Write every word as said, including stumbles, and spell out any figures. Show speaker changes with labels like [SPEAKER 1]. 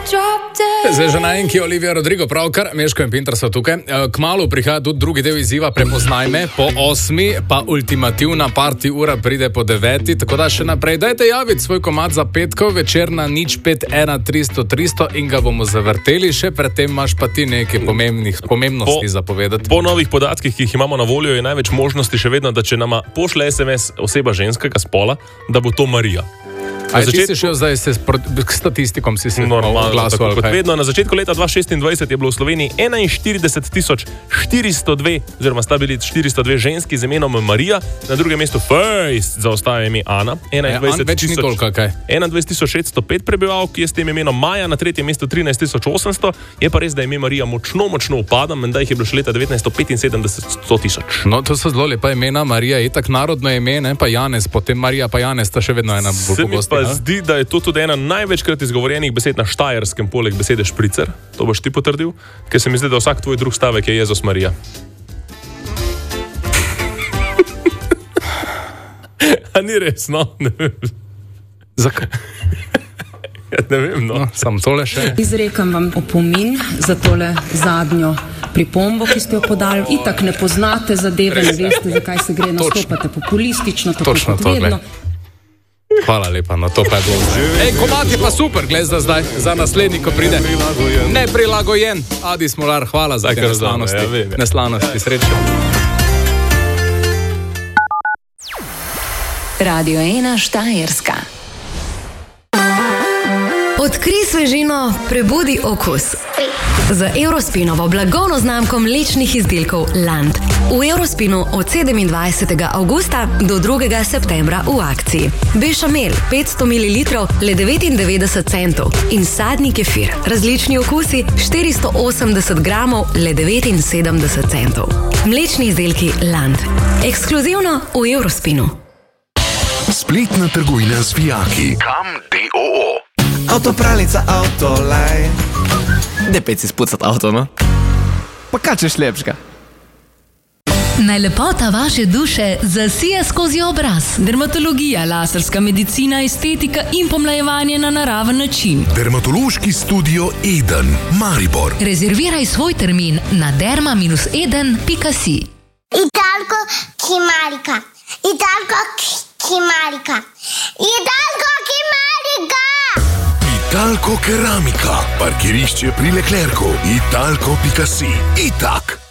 [SPEAKER 1] Zdaj že na enki Olivia Rodrigo pravkar, Meško in Pinter so tukaj. Kmalu prihaja tudi drugi del izziva Prepoznaj me, po osmi pa ultimativna party ura pride po deveti, tako da še naprej dajte javiti svoj komad za petkov večer na nič pet ena tristo tristo in ga bomo zavrteli, še predtem imaš pa ti nekaj pomembnih pomembnosti po, zapovedati.
[SPEAKER 2] Po novih podatkih, ki jih imamo na voljo, je največ možnosti še vedno, da če nama pošle es em es oseba ženskega spola, da bo to Marija.
[SPEAKER 1] A začet... ti si šel zdaj s statistikom, si si
[SPEAKER 2] glasoval? Kot vedno, na začetku leta dva tisoč šestindvajset je bilo v Sloveniji enainštirideset tisoč štiristo dve, oziroma sta bili štiristo dve ženski z imenom Marija, na drugem mestu Fejst zaostaja ime Ana, enaindvajset tisoč šeststo pet prebivalk je s tem imenom Maja, na tretjem mestu trinajst tisoč osemsto, je pa res, da ime Marija močno, močno upada, menda jih je bilo še leta devetnajststo petinsedemdeset sto tisoč.
[SPEAKER 1] No, to so zelo lepa imena, Marija je tak narodno ime, ne, pa Janez, potem Marija pa Janez, sta še vedno ena bolj pogosta.
[SPEAKER 2] Zdi, da je to tudi ena največkrat izgovorjenih besed na Štajerskem, poleg besede špricer. To boš ti potrdil? Ker se mi zdi, da vsak tvoj drug stavek je Jezus Marija. A ni res, no? Ne vem.
[SPEAKER 1] Zakaj?
[SPEAKER 2] Ja, ne vem, no.
[SPEAKER 1] no sam tole še.
[SPEAKER 3] Izrekam vam opomin za tole zadnjo pripombo, ki ste jo podali. Itak ne poznate zadeve, ne veste, zakaj se gre, nastopate populistično, tako
[SPEAKER 1] Točno
[SPEAKER 3] kot vedno.
[SPEAKER 1] Hvala lepa, no to pa je dobro. Ej, komad je pa super, gled za zdaj, za naslednji, ko pride. Neprilagojen. Neprilagojen. Adi Smolar, hvala za te neslanosti. Ja, neslanosti, srečno.
[SPEAKER 4] Radio ena Štajerska.
[SPEAKER 5] Odkrij svežino, prebudi okus. Z Eurospinovo blagovno znamko mlečnih izdelkov Land. V Eurospinu od sedemindvajsetega avgusta do drugega septembra v akciji. Bešamel petsto mililitrov le devetindevetdeset centov in sadni kefir, različni okusi štiristo osemdeset gramov le devetinsedemdeset centov. Mlečni izdelki Land. Ekskluzivno v Eurospinu.
[SPEAKER 6] Spletna trgovina z vijaki. Kam D O O.
[SPEAKER 7] Avtopralnica, avtolaj. Ne pej si spucat avto, no? Pa kaj češ lepšega?
[SPEAKER 8] Najlepota vaše duše zasije skozi obraz. Dermatologija, laserska medicina, estetika in pomlajevanje na naraven način.
[SPEAKER 6] Dermatološki studio Eden, Maribor.
[SPEAKER 8] Rezerviraj svoj termin na derma eden pika si.
[SPEAKER 9] Italko Kimarika. Italko Kimarika. Italko Kimarika.
[SPEAKER 6] Italko Keramika. Parkirišče pri Leclercu. Italko pika si. Itak.